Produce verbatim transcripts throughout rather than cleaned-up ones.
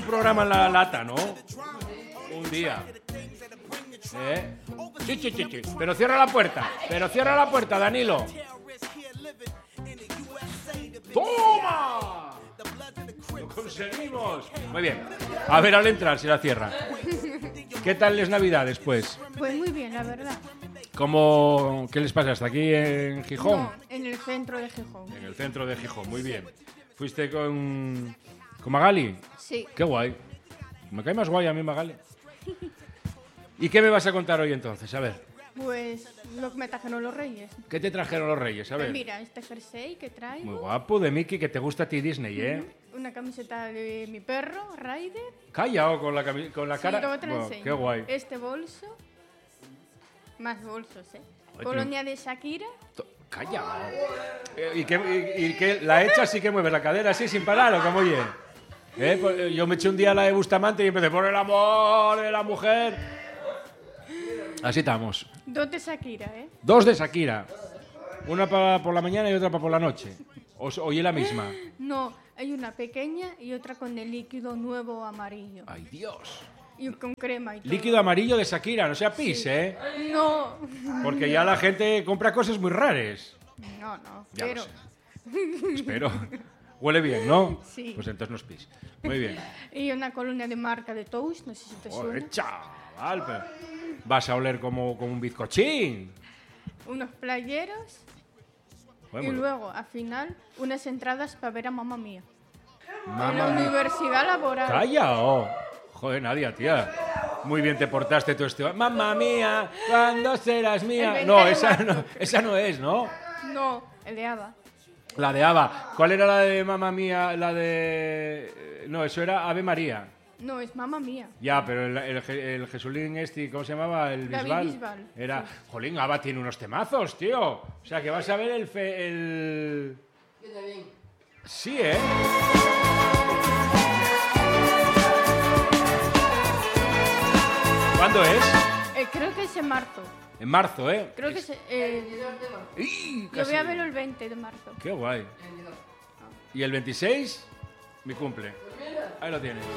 programa en la lata, ¿no? Un día. ¿Eh? Sí, sí, sí, sí. Pero cierra la puerta. Pero cierra la puerta, Danilo. ¡Toma! ¡Lo conseguimos! Muy bien. A ver, al entrar, si la cierra. ¿Qué tal les Navidades, pues? Pues muy bien, la verdad. ¿Cómo, ¿Qué les pasa? ¿Hasta aquí en Gijón? No, en el centro de Gijón. En el centro de Gijón, muy bien. ¿Fuiste con, con Magali? Sí. Qué guay. Me cae más guay a mí Magali. ¿Y qué me vas a contar hoy entonces? A ver. Pues lo que me trajeron los reyes. ¿Qué te trajeron los reyes? A ver. Mira, este jersey que traigo. Muy guapo, de Mickey, que te gusta a ti Disney, ¿eh? Una camiseta de mi perro, Ryder. Callao con la, cami- con la cara. Sí, luego te la Bueno, enseño. qué guay. Este bolso. Más bolsos, ¿eh? Ay, Colonia de Shakira. To- Callao. Eh, ¿Y, que, y, y que la echas y que mueves la cadera así sin parar o cómo oye? ¿Eh? Pues, yo me eché un día la de Bustamante y empecé por el amor de la mujer. Así estamos. Dos de Shakira, ¿eh? Dos de Shakira. Una para por la mañana y otra para por la noche. O, o y la misma. No, hay una pequeña y otra con el líquido nuevo amarillo. Ay, Dios. Y con crema y todo. Líquido amarillo de Shakira, no sea pis, Sí. ¿eh? No. Porque ya la gente compra cosas muy raras. No, no. Ya pero... lo sé. Espero. Huele bien, ¿no? Sí. Pues entonces no es pis. Muy bien. Y una colonia de marca de Toast, no sé si te suena. Joder, chaval, pero vas a oler como, como un bizcochín. Unos playeros. Joder, Y muy- luego, al final, unas entradas para ver a mamá mía. En la Mamma mía. universidad laboral. ¡Calla! Oh. Joder, Nadia, tía. Muy bien te portaste tú este... ¡Mamma mía! ¿Cuándo serás El mía? veinte No, de esa marzo. no, esa no es, ¿no? No, el de Ava. La de Ava. ¿Cuál era la de mamá mía? La de... No, eso era Ave María. No, es mamá mía. Ya, pero el, el, Je- el Jesulín este, ¿cómo se llamaba? El David Bisbal. Bisbal, Era... Jolín, Ava tiene unos temazos, tío. O sea, que vas a ver el... Fe, el... Sí, ¿eh? ¿Cuándo es? Eh, creo que es en marzo. En marzo, ¿eh? Creo que es... eh, ¡Ih! yo Casi. voy a verlo el veinte de marzo. Qué guay. ¿Y el veintiséis? Mi cumple. Ahí lo tienes.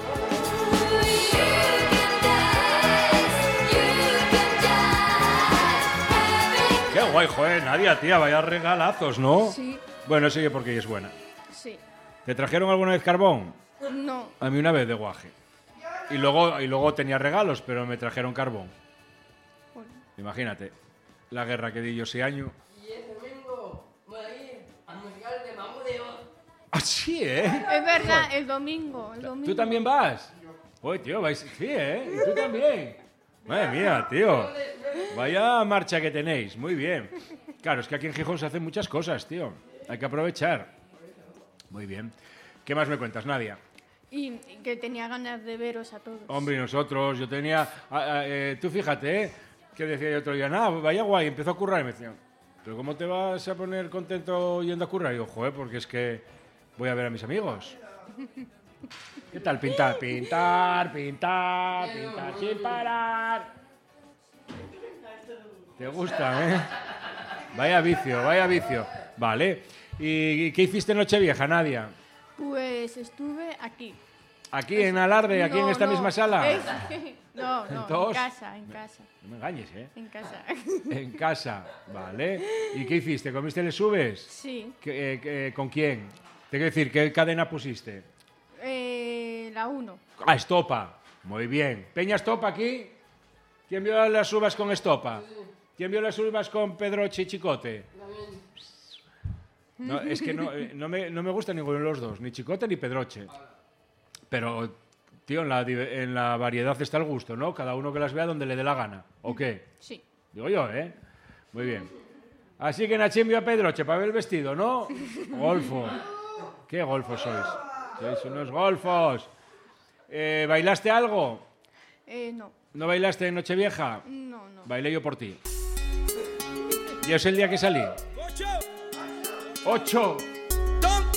Qué guay, joder, Nadia, tía, vaya regalazos, ¿no? Sí, Bueno, sigue porque ella es buena. sí. ¿Te trajeron alguna vez carbón? No, A mí una vez de guaje. Y luego, y luego tenía regalos, pero me trajeron carbón. bueno, Imagínate, la guerra que di yo ese año. Y el domingo voy a ir al musical de Mago de Oz. Así, ¿eh? es verdad, el domingo, el domingo. ¿Tú también vas? Uy, tío, vais... Sí, ¿eh? Y tú también. Madre mía, tío. Vaya marcha que tenéis. Muy bien. Claro, es que aquí en Gijón se hacen muchas cosas, tío. Hay que aprovechar. Muy bien. ¿Qué más me cuentas, Nadia? Y, y que tenía ganas de veros a todos. Hombre, y nosotros, yo tenía... ah, ah, eh, tú fíjate, ¿eh? Que decía yo otro día, nada, vaya guay, empezó a currar y me decían, ¿pero cómo te vas a poner contento yendo a currar? Y yo, joder, porque es que voy a ver a mis amigos. ¿Qué tal pintar? Pintar, pintar, pintar sin parar. ¿Te gusta, eh? Vaya vicio, vaya vicio. Vale. ¿Y qué hiciste en Nochevieja, Nadia? Pues estuve aquí. ¿Aquí en Alarde, aquí en No, esta no, misma sala? es- no, no, ¿Todos? en casa, en casa, No me engañes, ¿eh? en casa. En casa, ¿vale? ¿Y qué hiciste? ¿Comiste le subes? Sí, ¿Qué- eh, qué- ¿Con quién? Te quiero decir, ¿qué cadena pusiste? eh, la uno. Ah, Estopa. Muy bien. ¿Peña Estopa aquí? ¿Quién vio las uvas con Estopa? ¿Quién vio las uvas con Pedroche y Chicote? No, es que no, eh, no, me, no me gusta ninguno de los dos, ni Chicote ni Pedroche. Pero, tío, en la, dive- en la variedad está el gusto, ¿no? Cada uno que las vea donde le dé la gana. ¿O qué? Sí. Digo yo, ¿eh? Muy bien. Así que Nachín vio a Pedroche para ver el vestido, ¿no? Golfo. ¿Qué golfos sois? Sois unos golfos. Eh, ¿Bailaste algo? Eh, no, ¿No bailaste en Nochevieja? no, no. Bailé yo por ti. Y es el día que salí. ¡Ocho!